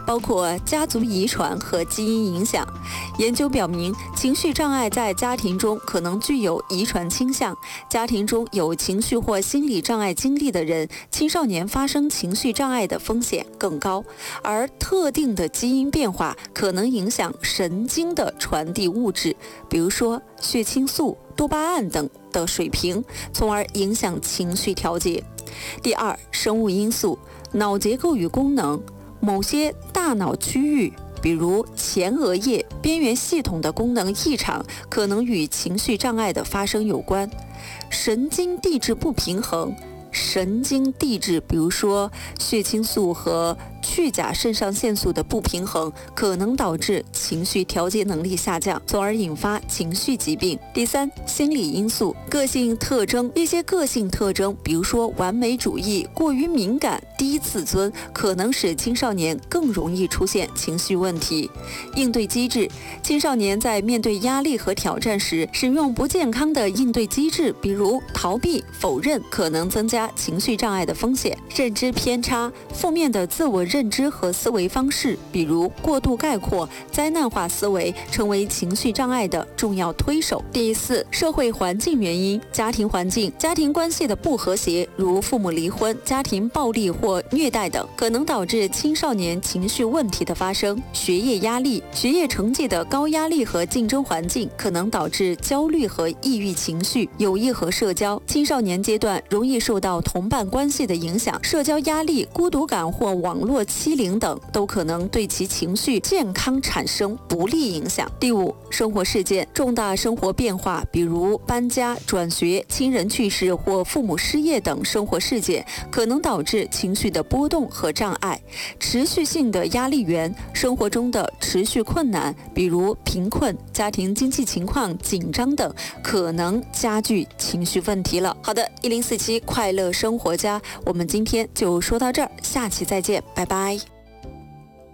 包括家族遗传和基因影响。研究表明，情绪障碍在家庭中可能具有遗传倾向。家庭中有情绪或心理障碍经历的人，青少年发生情绪障碍的风险更高。而特定的基因变化可能影响神经的传递物质，比如说血清素、多巴胺等的水平，从而影响情绪调节。第二，生物因素，脑结构与功能，某些大脑区域，比如前额叶边缘系统的功能异常，可能与情绪障碍的发生有关。神经递质不平衡，神经递质，比如说血清素和去甲肾上腺素的不平衡，可能导致情绪调节能力下降，从而引发情绪疾病。第三，心理因素，个性特征，一些个性特征，比如说完美主义、过于敏感、低自尊，可能使青少年更容易出现情绪问题。应对机制，青少年在面对压力和挑战时，使用不健康的应对机制，比如逃避、否认，可能增加情绪障碍的风险。认知偏差，负面的自我认知和思维方式，比如过度概括、灾难化思维，成为情绪障碍的重要推手。第四，社会环境原因，家庭环境、家庭关系的不和谐，如父母离婚、家庭暴力或虐待等，可能导致青少年情绪问题的发生。学业压力，学业成绩的高压力和竞争环境，可能导致焦虑和抑郁情绪。友谊和社交，青少年阶段容易受到同伴关系的影响，社交压力、孤独感或网络欺凌等都可能对其情绪健康产生不利影响。第五，生活事件，重大生活变化，比如搬家、转学、亲人去世或父母失业等生活事件，可能导致情绪的波动和障碍。持续性的压力源，生活中的持续困难，比如贫困、家庭经济情况紧张等，可能加剧情绪问题了。好的，1047快乐生活家，我们今天就说到这儿，下期再见，拜拜。